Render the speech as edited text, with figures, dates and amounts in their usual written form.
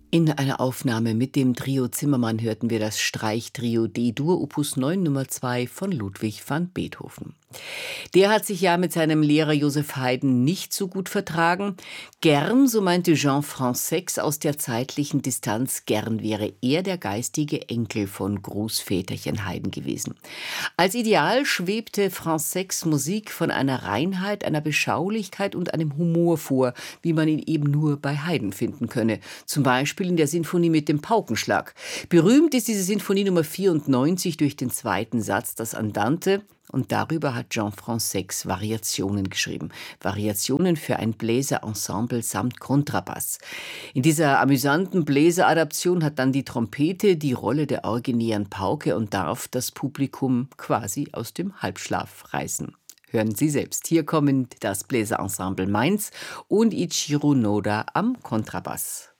In einer Aufnahme mit dem Trio Zimmermann hörten wir das Streichtrio D-Dur Opus 9 Nummer 2 von Ludwig van Beethoven. Der hat sich ja mit seinem Lehrer Joseph Haydn nicht so gut vertragen. Gern, so meinte Jean Fransex aus der zeitlichen Distanz, gern wäre er der geistige Enkel von Großväterchen Haydn gewesen. Als Ideal schwebte Fransex Musik von einer Reinheit, einer Beschaulichkeit und einem Humor vor, wie man ihn eben nur bei Haydn finden könne. Zum Beispiel in der Sinfonie mit dem Paukenschlag. Berühmt ist diese Sinfonie Nummer 94 durch den zweiten Satz, das Andante. Und darüber hat Jean Fransex Variationen geschrieben. Variationen für ein Bläserensemble samt Kontrabass. In dieser amüsanten Bläseradaption hat dann die Trompete die Rolle der originären Pauke und darf das Publikum quasi aus dem Halbschlaf reißen. Hören Sie selbst. Hier kommen das Bläserensemble Mainz und Ichiro Noda am Kontrabass.